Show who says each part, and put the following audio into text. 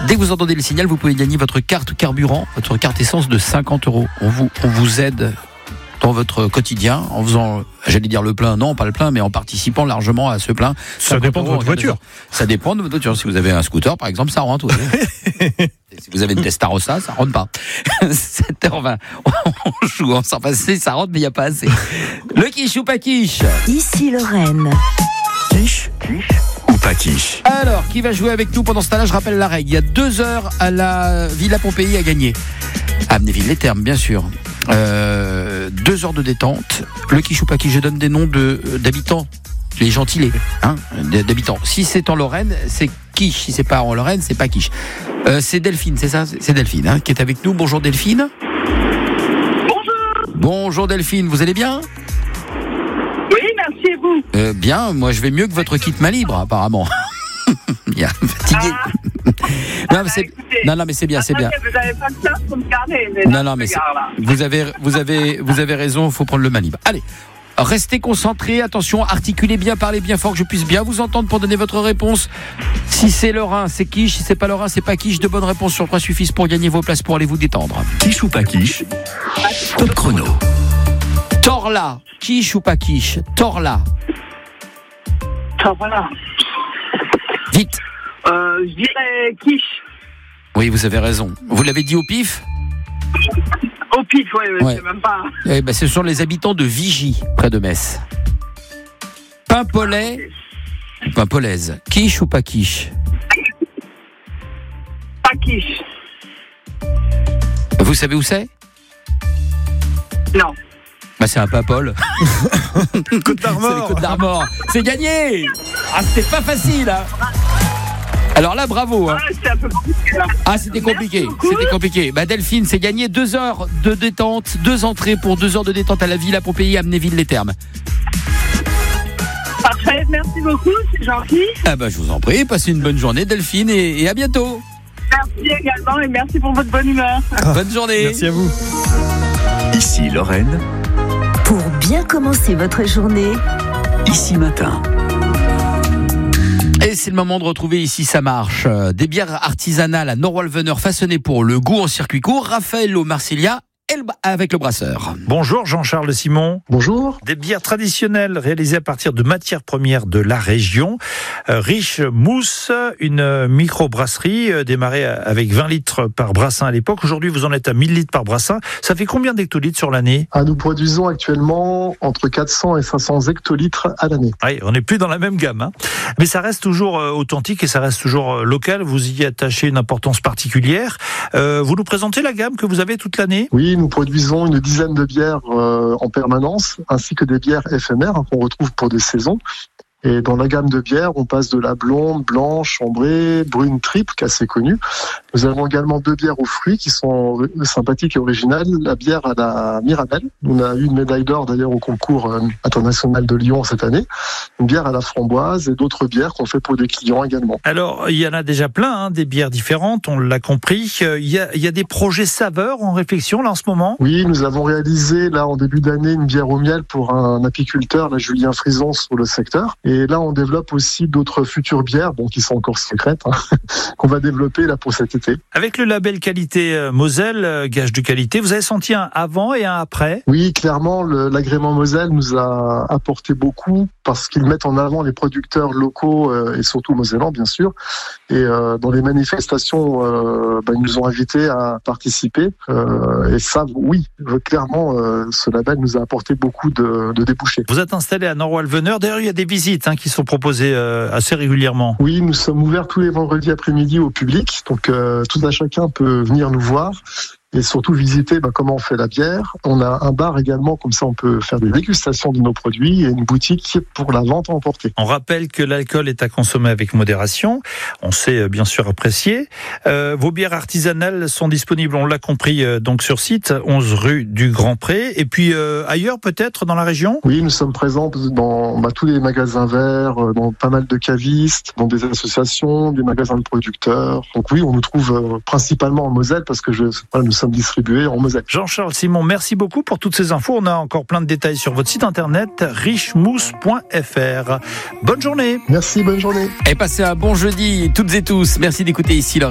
Speaker 1: Dès que vous entendez le signal, vous pouvez gagner votre carte carburant, votre carte essence de 50 €. On vous aide dans votre quotidien en faisant, j'allais dire le plein, non pas le plein, mais en participant largement à ce plein.
Speaker 2: Ça dépend de votre voiture.
Speaker 1: Ça dépend de votre voiture. Si vous avez un scooter par exemple, ça rentre. Si vous avez une Testarossa, ça rentre pas. 7h20, on joue, on s'en passe, ça rentre mais il n'y a pas assez. Le quiche ou pas quiche?
Speaker 3: Ici Lorraine.
Speaker 2: Quiche ou pas quiche?
Speaker 1: Alors, qui va jouer avec nous pendant ce temps-là? Je rappelle la règle. Il y a 2 heures à la Villa Pompéi à gagner. À Amnéville-les-Thermes, bien sûr. 2 heures de détente. Le quiche ou pas quiche, je donne des noms d'habitants. Les gentilés, d'habitants. Si c'est en Lorraine, c'est quiche. Si c'est pas en Lorraine, c'est pas quiche. C'est Delphine, c'est ça? C'est Delphine qui est avec nous. Bonjour Delphine.
Speaker 4: Bonjour.
Speaker 1: Bonjour Delphine, vous allez bien?
Speaker 4: Oui, merci et vous?
Speaker 1: Bien, moi je vais mieux que votre kit main libre apparemment. Bien, fatigué. Non, mais c'est bien, c'est bien.
Speaker 4: Vous avez pas de place pour me garder.
Speaker 1: Non, mais vous avez raison, il faut prendre le main libre. Allez, restez concentrés, attention, articulez bien, parlez bien fort, que je puisse bien vous entendre pour donner votre réponse. Si c'est Lorrain, c'est quiche, si c'est pas Lorrain, c'est pas quiche. 2 bonnes réponses sur 3 suffisent pour gagner vos places pour aller vous détendre.
Speaker 2: Quiche ou pas quiche? Top chrono.
Speaker 1: Torla, quiche ou pas quiche? Torla.
Speaker 4: Voilà.
Speaker 1: Vite.
Speaker 4: Je dirais quiche.
Speaker 1: Oui, vous avez raison. Vous l'avez dit au pif?
Speaker 4: Au pif, oui,
Speaker 1: Ouais.
Speaker 4: c'est même pas.
Speaker 1: Eh ben, ce sont les habitants de Vigy, près de Metz. Paimpolais ou Paimpolaise, quiche ou pas quiche?
Speaker 4: Pas quiche.
Speaker 1: Vous savez où c'est?
Speaker 4: Non.
Speaker 1: Bah, c'est un Paimpol.
Speaker 2: Côte d'Armor.
Speaker 1: C'est les Côtes d'Armor. C'est gagné. Ah, c'était pas facile, hein. Alors là, bravo. Hein.
Speaker 4: C'est un peu compliqué là.
Speaker 1: Ah, c'était compliqué. C'était compliqué. Bah, Delphine, c'est gagné 2 heures de détente, 2 entrées pour 2 heures de détente à la Villa Pompéi, Amnéville-les-Thermes.
Speaker 4: Parfait, merci beaucoup, c'est gentil.
Speaker 1: Ah bah, je vous en prie. Passez une bonne journée, Delphine, et à bientôt.
Speaker 4: Merci également et merci pour votre bonne humeur.
Speaker 1: Bonne journée.
Speaker 2: Merci à vous. Ici Lorraine,
Speaker 3: Pour bien commencer votre journée,
Speaker 2: ici matin.
Speaker 1: Et c'est le moment de retrouver ici ça marche. Des bières artisanales à Nord-Walvener façonnées pour le goût en circuit court. Raffaello Marsiglia avec le brasseur.
Speaker 2: Bonjour Jean-Charles Simon.
Speaker 5: Bonjour.
Speaker 2: Des bières traditionnelles réalisées à partir de matières premières de la région. Riche Mousse, une micro-brasserie démarrée avec 20 litres par brassin à l'époque. Aujourd'hui, vous en êtes à 1000 litres par brassin. Ça fait combien d'hectolitres sur l'année?
Speaker 5: Nous produisons actuellement entre 400 et 500 hectolitres à l'année.
Speaker 2: Oui, on n'est plus dans la même gamme, hein. Mais ça reste toujours authentique et ça reste toujours local. Vous y attachez une importance particulière. Vous nous présentez la gamme que vous avez toute l'année?
Speaker 5: Oui, nous produisons une dizaine de bières en permanence, ainsi que des bières éphémères qu'on retrouve pour des saisons. Et dans la gamme de bières, on passe de la blonde, blanche, ambrée, brune triple, qui est assez connue. Nous avons également 2 bières aux fruits qui sont sympathiques et originales. La bière à la Mirabelle. On a eu une médaille d'or d'ailleurs au concours international de Lyon cette année. Une bière à la framboise et d'autres bières qu'on fait pour des clients également.
Speaker 2: Alors, il y en a déjà plein, des bières différentes, on l'a compris. Il y a des projets saveurs en réflexion là en ce moment?
Speaker 5: Oui, nous avons réalisé là en début d'année une bière au miel pour un apiculteur, la Julien Frison, sur le secteur. Et là, on développe aussi d'autres futures bières, qui sont encore secrètes, qu'on va développer là pour cet été.
Speaker 2: Avec le label qualité Moselle, gage de qualité, vous avez senti un avant et un après?
Speaker 5: Oui, clairement, l'agrément Moselle nous a apporté beaucoup parce qu'ils mettent en avant les producteurs locaux et surtout mosellans, bien sûr. Et dans les manifestations, ils nous ont invités à participer. Et ça, oui, clairement, ce label nous a apporté beaucoup de débouchés.
Speaker 2: Vous êtes installé à Nord-Walvener. D'ailleurs, il y a des visites qui sont proposées assez régulièrement.
Speaker 5: Oui, nous sommes ouverts tous les vendredis après-midi au public. Donc, tout un chacun peut venir nous voir. Et surtout visiter comment on fait la bière. On a un bar également, comme ça on peut faire des dégustations de nos produits et une boutique pour la vente à emporter.
Speaker 2: On rappelle que l'alcool est à consommer avec modération. On sait bien sûr apprécier. Vos bières artisanales sont disponibles, on l'a compris, donc sur site, 11 rue du Grand Pré. Et puis ailleurs peut-être dans la région?
Speaker 5: Oui, nous sommes présents dans tous les magasins verts, dans pas mal de cavistes, dans des associations, des magasins de producteurs. Donc oui, on nous trouve principalement en Moselle parce que nous sommes distribués en Moselle.
Speaker 2: Jean-Charles Simon, merci beaucoup pour toutes ces infos. On a encore plein de détails sur votre site internet richemousse.fr. Bonne journée.
Speaker 5: Merci, bonne journée.
Speaker 1: Et passez un bon jeudi toutes et tous. Merci d'écouter ici Lorraine.